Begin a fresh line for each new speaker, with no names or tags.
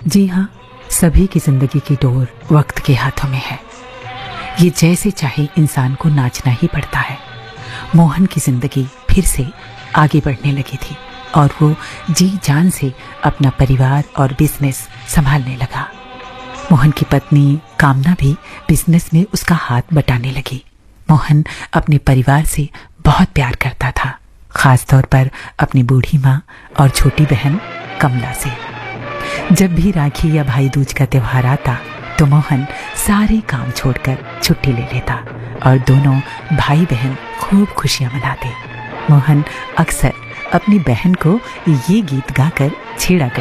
जी हाँ, सभी की जिंदगी की डोर वक्त के हाथों में है। ये जैसे चाहे इंसान को नाचना ही पड़ता है। मोहन की जिंदगी फिर से आगे बढ़ने लगी थी और वो जी जान से अपना परिवार और बिजनेस संभालने लगा। मोहन की पत्नी कामना भी बिजनेस में उसका हाथ बटाने लगी। मोहन अपने परिवार से बहुत प्यार करता था, खास तौर पर अपनी बूढ़ी माँ और छोटी बहन कमला से। जब भी राखी या भाई दूज का त्योहार आता तो मोहन सारे काम छोड़कर छुट्टी ले लेता और दोनों भाई बहन खूब खुशियां मनाते। मोहन अक्सर अपनी बहन को ये गीत गाकर छेड़ा करता।